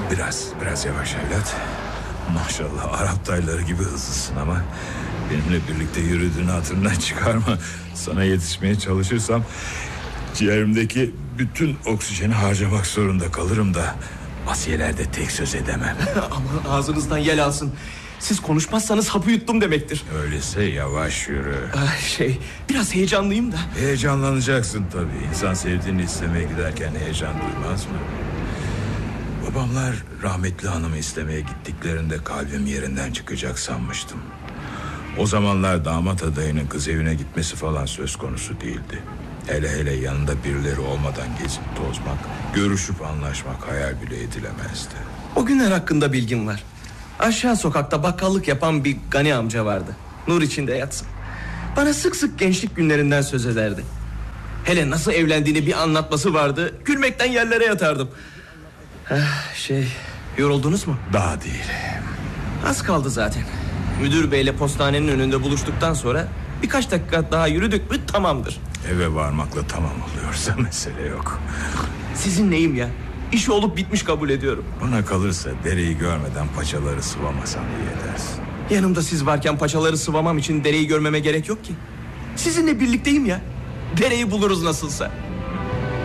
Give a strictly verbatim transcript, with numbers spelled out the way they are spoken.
Biraz, biraz yavaş evlat. Maşallah Arap tayları gibi hızlısın ama benimle birlikte yürüdüğünü hatırından çıkarma. Sana yetişmeye çalışırsam ciğerimdeki bütün oksijeni harcamak zorunda kalırım da Asiye'lerde tek söz edemem. Aman ağzınızdan yel alsın. Siz konuşmazsanız hapı yuttum demektir. Öyleyse yavaş yürü. Ay şey, biraz heyecanlıyım da. Heyecanlanacaksın tabii. İnsan sevdiğini istemeye giderken heyecan duymaz mı? Babamlar rahmetli hanımı istemeye gittiklerinde kalbim yerinden çıkacak sanmıştım. O zamanlar damat adayının kız evine gitmesi falan söz konusu değildi. Hele hele yanında birileri olmadan gezip tozmak, görüşüp anlaşmak hayal bile edilemezdi. O günler hakkında bilgim var. Aşağı sokakta bakkallık yapan bir Gani amca vardı. Nur içinde yatsın. Bana sık sık gençlik günlerinden söz ederdi. Hele nasıl evlendiğini bir anlatması vardı. Gülmekten yerlere yatardım. Ah, şey, yoruldunuz mu? Daha değil. Az kaldı zaten. Müdür beyle postanenin önünde buluştuktan sonra birkaç dakika daha yürüdük mü tamamdır. Eve varmakla tamam oluyorsa mesele yok. Sizin neyim ya? İşi olup bitmiş kabul ediyorum. Bana kalırsa dereyi görmeden paçaları sıvamasan iyi edersin. Yanımda siz varken paçaları sıvamam için dereyi görmeme gerek yok ki. Sizinle birlikteyim ya. Dereyi buluruz nasılsa.